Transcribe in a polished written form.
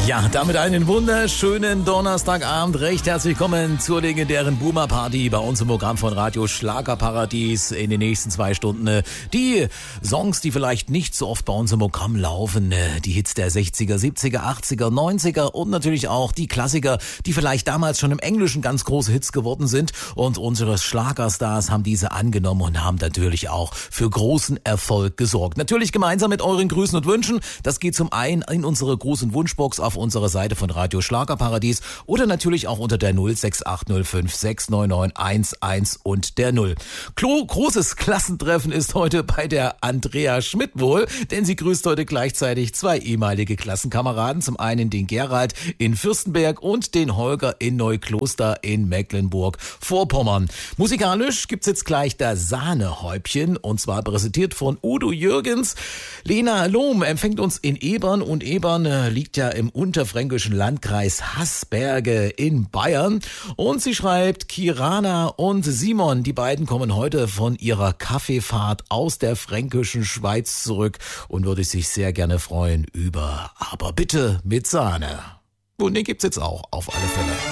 Ja, damit einen wunderschönen Donnerstagabend. Recht herzlich willkommen zur legendären Boomer Party bei uns im Programm von Radio Schlagerparadies. In den nächsten 2 Stunden die Songs, die vielleicht nicht so oft bei uns im Programm laufen. Die Hits der 60er, 70er, 80er, 90er und natürlich auch die Klassiker, die vielleicht damals schon im Englischen ganz große Hits geworden sind. Und unsere Schlagerstars haben diese angenommen und haben natürlich auch für großen Erfolg gesorgt. Natürlich gemeinsam mit euren Grüßen und Wünschen. Das geht zum einen in unsere großen Wunschbox auf unserer Seite von Radio Schlagerparadies oder natürlich auch unter der 06805 699 11 und der 0. Großes Klassentreffen ist heute bei der Andrea Schmidt wohl, denn sie grüßt heute gleichzeitig 2 ehemalige Klassenkameraden. Zum einen den Gerald in Fürstenberg und den Holger in Neukloster in Mecklenburg-Vorpommern. Musikalisch gibt's jetzt gleich das Sahnehäubchen und zwar präsentiert von Udo Jürgens. Lena Lohm empfängt uns in Ebern und Ebern liegt ja im unterfränkischen Landkreis Haßberge in Bayern. Und sie schreibt, Kirana und Simon, die beiden kommen heute von ihrer Kaffeefahrt aus der fränkischen Schweiz zurück und würde sich sehr gerne freuen über, aber bitte mit Sahne. Und den gibt's jetzt auch auf alle Fälle.